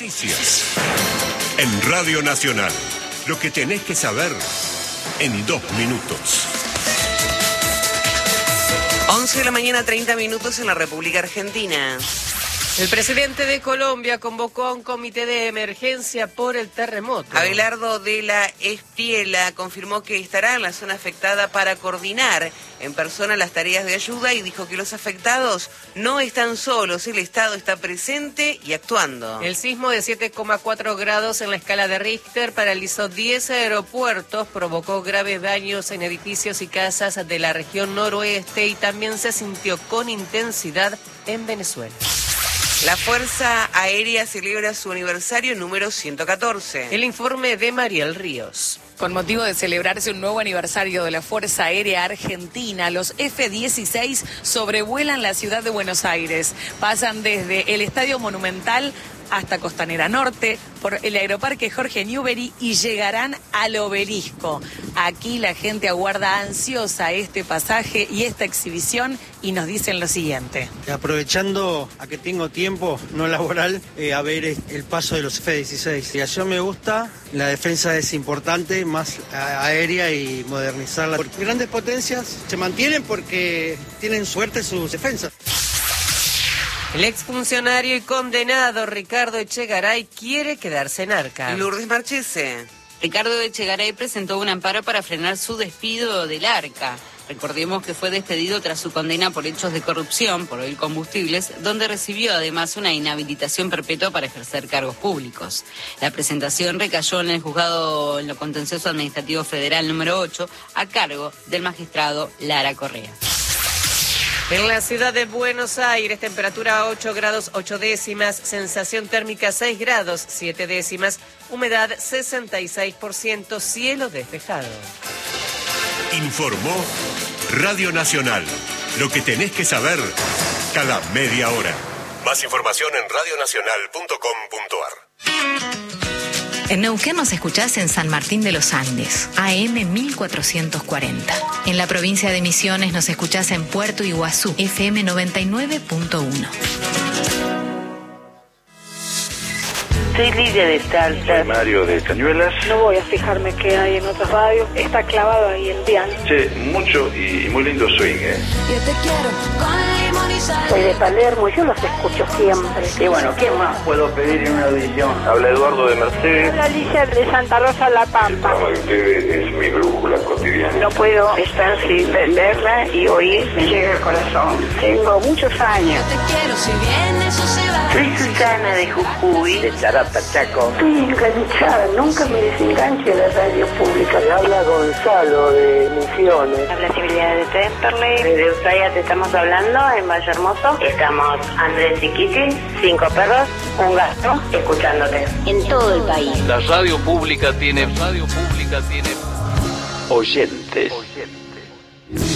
Noticias. En Radio Nacional. Lo que tenés que saber en 2 minutos. 11 de la mañana, 30 minutos en la República Argentina. El presidente de Colombia convocó a un comité de emergencia por el terremoto. Abelardo de la Espiela confirmó que estará en la zona afectada para coordinar en persona las tareas de ayuda y dijo que los afectados no están solos, el Estado está presente y actuando. El sismo de 7,4 grados en la escala de Richter paralizó 10 aeropuertos, provocó graves daños en edificios y casas de la región noroeste y también se sintió con intensidad en Venezuela. La Fuerza Aérea celebra su aniversario número 114. El informe de Mariel Ríos. Con motivo de celebrarse un nuevo aniversario de la Fuerza Aérea Argentina, los F-16 sobrevuelan la ciudad de Buenos Aires. Pasan desde el Estadio Monumental hasta Costanera Norte, por el Aeroparque Jorge Newbery y llegarán al Obelisco. Aquí la gente aguarda ansiosa este pasaje y esta exhibición y nos dicen lo siguiente. Aprovechando a que tengo tiempo no laboral, a ver el paso de los F-16. Y a yo me gusta, la defensa es importante, más aérea y modernizarla. Porque grandes potencias se mantienen porque tienen suerte sus defensas. El exfuncionario y condenado Ricardo Echegaray quiere quedarse en Arca. Lourdes Marchese. Ricardo Echegaray presentó un amparo para frenar su despido del Arca. Recordemos que fue despedido tras su condena por hechos de corrupción por Oil Combustibles, donde recibió además una inhabilitación perpetua para ejercer cargos públicos. La presentación recayó en el juzgado en lo contencioso administrativo federal número 8, a cargo del magistrado Lara Correa. En la ciudad de Buenos Aires, temperatura 8 grados 8 décimas, sensación térmica 6 grados 7 décimas, humedad 66%, cielo despejado. Informó Radio Nacional. Lo que tenés que saber cada media hora. Más información en radionacional.com.ar. En Neuquén nos escuchás en San Martín de los Andes, AM 1440. En la provincia de Misiones nos escuchás en Puerto Iguazú, FM 99.1. Soy Lidia de Salta. Soy Mario de Cañuelas. No voy a fijarme qué hay en otras radios. Está clavado ahí el dial. Che, mucho y muy lindo swing, ¿eh? Yo te quiero con limón y sal. Soy de Palermo y yo los escucho siempre. Y bueno, ¿qué más puedo pedir en una audición? Habla Eduardo de Mercedes. Habla Alicia de Santa Rosa La Pampa. El programa de ustedes es mi brújula cotidiana. No puedo estar sin verla y oír. Me llega el corazón. Tengo muchos años. Yo te quiero, si bien eso se va. Soy Susana de Jujuy. De Charapachaco. Estoy enganchada, nunca me desenganche de la radio pública. Le habla Gonzalo de Misiones. Habla Civilidad de Temperley. Desde Ushuaia te estamos hablando, en Valle Hermoso. Estamos Andrés y Kitty, 5 perros, un gato, escuchándote. En todo el país. La radio pública tiene oyentes.